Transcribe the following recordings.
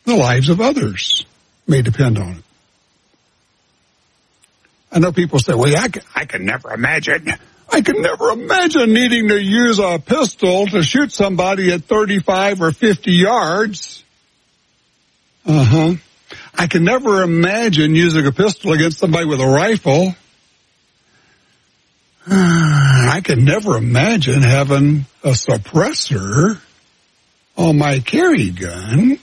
the lives of others may depend on it. I know people say, well, I can never imagine. I can never imagine needing to use a pistol to shoot somebody at 35 or 50 yards. I can never imagine using a pistol against somebody with a rifle. I can never imagine having a suppressor on my carry gun.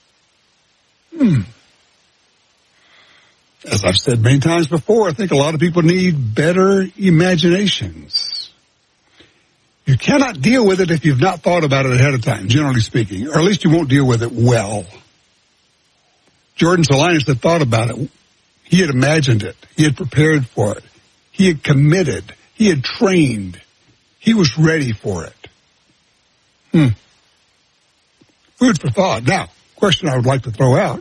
As I've said many times before, I think a lot of people need better imaginations. You cannot deal with it if you've not thought about it ahead of time, generally speaking, or at least you won't deal with it well. Jordan Salinas had thought about it. He had imagined it. He had prepared for it. He had committed. He had trained. He was ready for it. Food for thought. Now, question I would like to throw out.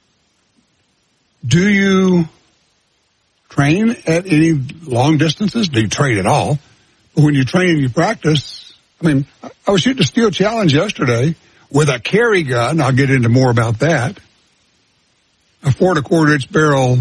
Do you train at any long distances? Do you train at all? But when you train and you practice, I was shooting a steel challenge yesterday with a carry gun. I'll get into more about that. A 4 1/4 inch barrel,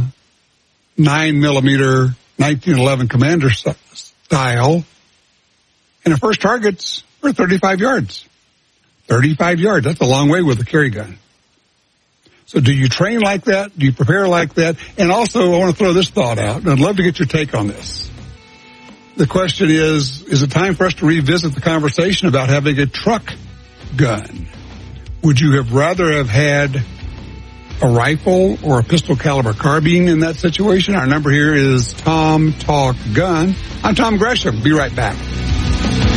9mm, 1911 Commander style. And the first targets were 35 yards. 35 yards. That's a long way with a carry gun. So do you train like that? Do you prepare like that? And also, I want to throw this thought out, and I'd love to get your take on this. The question is it time for us to revisit the conversation about having a truck gun? Would you have rather have had a rifle or a pistol caliber carbine in that situation? Our number here is Tom Talk Gun. I'm Tom Gresham. Be right back.